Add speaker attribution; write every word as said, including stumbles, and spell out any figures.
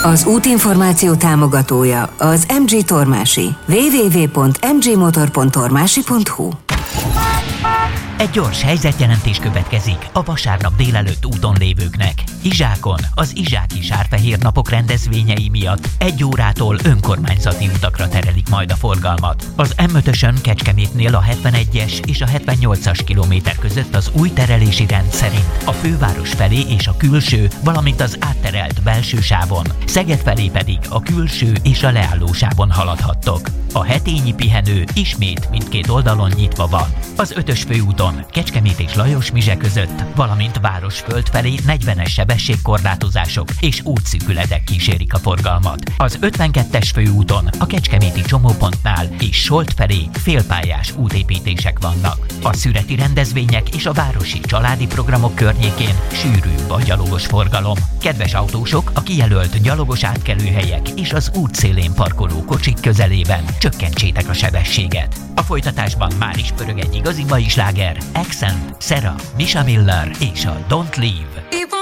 Speaker 1: Az útinformáció támogatója az em gé Tormási. double-u double-u double-u pont em gé motor pont tormási pont hu.
Speaker 2: Egy gyors helyzetjelentés következik a vasárnap délelőtt úton lévőknek. Izsákon az Izsáki Sárfehér Napok rendezvényei miatt egy órától önkormányzati utakra terelik majd a forgalmat. Az em ötösön Kecskemétnél a hetvenegyes és a hetvennyolcas kilométer között az új terelési rend szerint a főváros felé és a külső, valamint az átterelt belső sávon, Szeged felé pedig a külső és a leálló sávon haladhattok. A hetényi pihenő ismét mindkét oldalon nyitva van. Az ötös főúton Kecskemét és Lajos-Mizse között, valamint Városföld felé negyvenes sebességkorlátozások és útszűkületek kísérik a forgalmat. Az ötvenkettes főúton a kecskeméti csomópontnál és Solt felé félpályás útépítések vannak. A szüreti rendezvények és a városi családi programok környékén sűrűbb a gyalogos forgalom. Kedves autósok, a kijelölt gyalogos átkelőhelyek és az útszélén parkoló kocsik közelében csökkentsétek a sebességet. A folytatásban már is pörög egy igazi mai sláger, Accent, Sarah, Misha Miller és a Don't Leave.